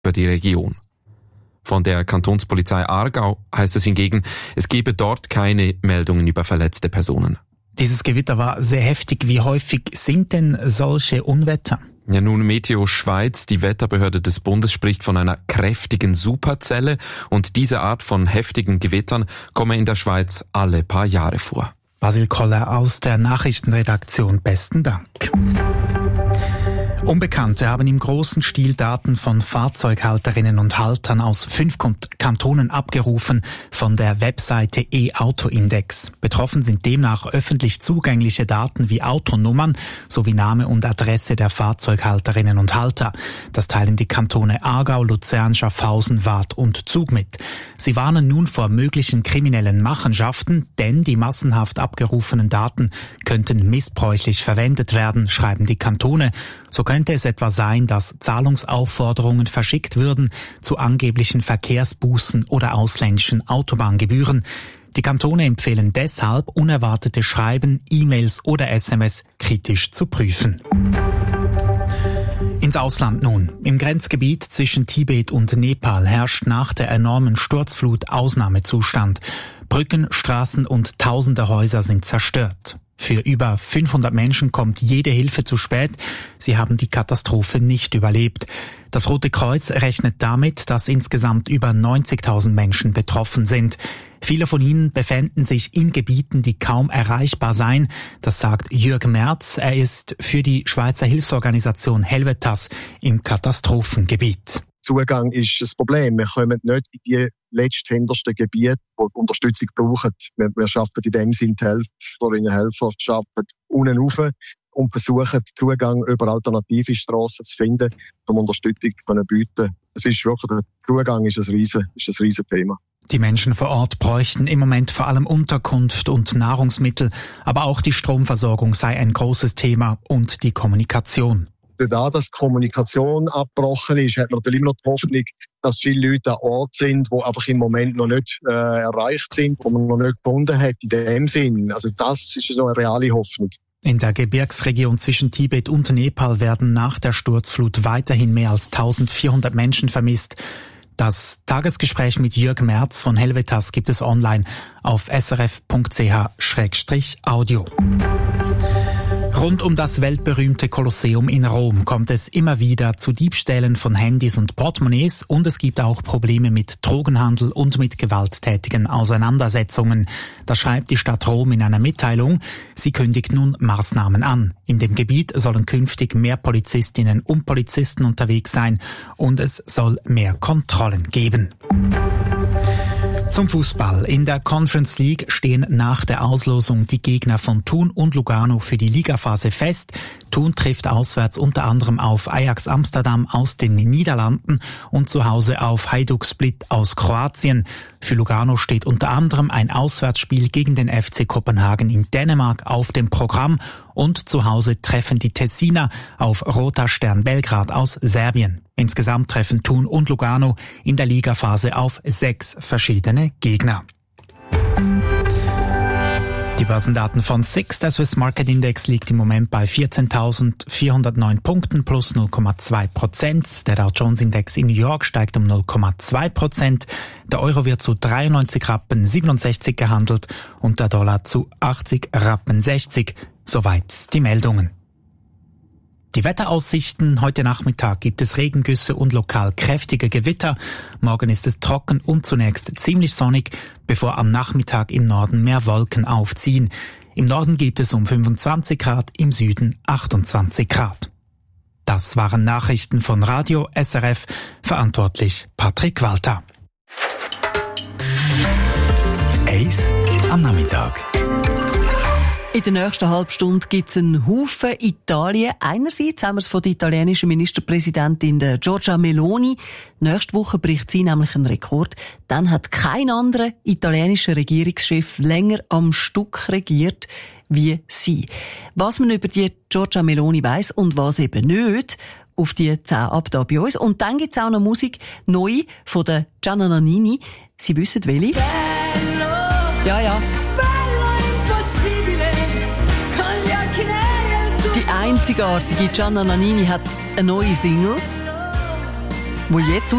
für die Region. Von der Kantonspolizei Aargau heißt es hingegen, es gebe dort keine Meldungen über verletzte Personen. Dieses Gewitter war sehr heftig. Wie häufig sind denn solche Unwetter? Ja, nun, Meteo Schweiz, die Wetterbehörde des Bundes, spricht von einer kräftigen Superzelle und diese Art von heftigen Gewittern komme in der Schweiz alle paar Jahre vor. Basil Koller aus der Nachrichtenredaktion, besten Dank. Unbekannte haben im großen Stil Daten von Fahrzeughalterinnen und Haltern aus 5 Kantonen abgerufen von der Webseite e-Auto-Index. Betroffen sind demnach öffentlich zugängliche Daten wie Autonummern sowie Name und Adresse der Fahrzeughalterinnen und Halter. Das teilen die Kantone Aargau, Luzern, Schaffhausen, Waadt und Zug mit. Sie warnen nun vor möglichen kriminellen Machenschaften, denn die massenhaft abgerufenen Daten könnten missbräuchlich verwendet werden, schreiben die Kantone. So könnte es etwa sein, dass Zahlungsaufforderungen verschickt würden zu angeblichen Verkehrsbußen oder ausländischen Autobahngebühren. Die Kantone empfehlen deshalb, unerwartete Schreiben, E-Mails oder SMS kritisch zu prüfen. Ins Ausland nun. Im Grenzgebiet zwischen Tibet und Nepal herrscht nach der enormen Sturzflut Ausnahmezustand. Brücken, Straßen und tausende Häuser sind zerstört. Für über 500 Menschen kommt jede Hilfe zu spät. Sie haben die Katastrophe nicht überlebt. Das Rote Kreuz rechnet damit, dass insgesamt über 90.000 Menschen betroffen sind. Viele von ihnen befinden sich in Gebieten, die kaum erreichbar seien. Das sagt Jürg Merz. Er ist für die Schweizer Hilfsorganisation Helvetas im Katastrophengebiit. Zugang ist das Problem. Wir kommen nicht in die letzthändersten Gebiete, die Unterstützung brauchen. Wir arbeiten in dem Sinne, die Helferinnen und Helfer arbeiten unten rauf und versuchen, Zugang über alternative Strassen zu finden, um Unterstützung zu bieten. Es ist wirklich, der Zugang ist ein riesen Thema. Die Menschen vor Ort bräuchten im Moment vor allem Unterkunft und Nahrungsmittel, aber auch die Stromversorgung sei ein großes Thema und die Kommunikation. Da die Kommunikation abgebrochen ist, hat man natürlich immer noch die Hoffnung, dass viele Leute an Ort sind, die einfach im Moment noch nicht erreicht sind, die man noch nicht gefunden hat in dem Sinn. Also das ist so eine reale Hoffnung. In der Gebirgsregion zwischen Tibet und Nepal werden nach der Sturzflut weiterhin mehr als 1400 Menschen vermisst. Das Tagesgespräch mit Jürg Merz von Helvetas gibt es online auf srf.ch/audio. Rund um das weltberühmte Kolosseum in Rom kommt es immer wieder zu Diebstählen von Handys und Portemonnaies und es gibt auch Probleme mit Drogenhandel und mit gewalttätigen Auseinandersetzungen. Das schreibt die Stadt Rom in einer Mitteilung. Sie kündigt nun Maßnahmen an. In dem Gebiet sollen künftig mehr Polizistinnen und Polizisten unterwegs sein und es soll mehr Kontrollen geben. Zum Fußball. In der Conference League stehen nach der Auslosung die Gegner von Thun und Lugano für die Ligaphase fest. Thun trifft auswärts unter anderem auf Ajax Amsterdam aus den Niederlanden und zu Hause auf Hajduk Split aus Kroatien. Für Lugano steht unter anderem ein Auswärtsspiel gegen den FC Kopenhagen in Dänemark auf dem Programm und zu Hause treffen die Tessiner auf Roter Stern Belgrad aus Serbien. Insgesamt treffen Thun und Lugano in der Ligaphase auf 6 verschiedene Gegner. Die Börsendaten von SIX, der Swiss Market Index, liegt im Moment bei 14.409 Punkten plus 0,2%. Der Dow Jones Index in New York steigt um 0,2%. Der Euro wird zu 93 Rappen 67 gehandelt und der Dollar zu 80 Rappen 60. Soweit die Meldungen. Die Wetteraussichten: Heute Nachmittag gibt es Regengüsse und lokal kräftige Gewitter. Morgen ist es trocken und zunächst ziemlich sonnig, bevor am Nachmittag im Norden mehr Wolken aufziehen. Im Norden gibt es um 25 Grad, im Süden 28 Grad. Das waren Nachrichten von Radio SRF, verantwortlich Patrick Walter. Eis am Nachmittag. In der nächsten halben Stunde gibt es einen Haufen Italien. Einerseits haben wir es von der italienischen Ministerpräsidentin Giorgia Meloni. Nächste Woche bricht sie nämlich einen Rekord. Dann hat kein anderer italienischer Regierungschef länger am Stück regiert wie sie. Was man über die Giorgia Meloni weiss und was eben nicht, auf die 10 ab da bei uns. Und dann gibt es auch noch Musik neu von der Gianna Nannini. Sie wissen welche? Ja. Die einzigartige Gianna Nannini hat eine neue Single wo jetzt